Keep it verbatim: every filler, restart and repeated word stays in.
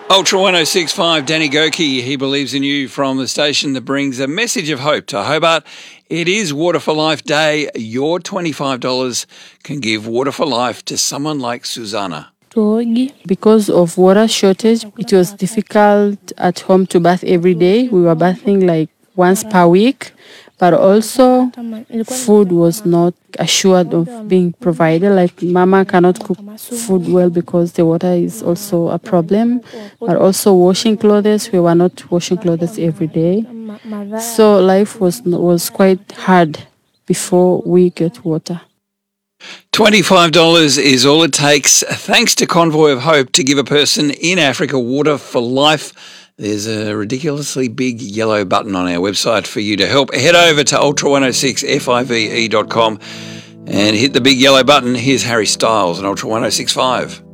Ultra one oh six point five, Danny Goki, he believes in you from the station that brings a message of hope to Hobart. It is Water for Life Day. Your twenty-five dollars can give Water for Life to someone like Susanna. Because of water shortage, it was difficult at home to bath every day. We were bathing like once per week, but also food was not assured of being provided. Like mama cannot cook food well because the water is also a problem, but also washing clothes, we were not washing clothes every day. So life was was quite hard before we get water. twenty-five dollars is all it takes, thanks to Convoy of Hope, to give a person in Africa water for life. There's a ridiculously big yellow button on our website for you to help. Head over to ultra one oh six five dot com and hit the big yellow button. Here's Harry Styles on Ultra one oh six point five.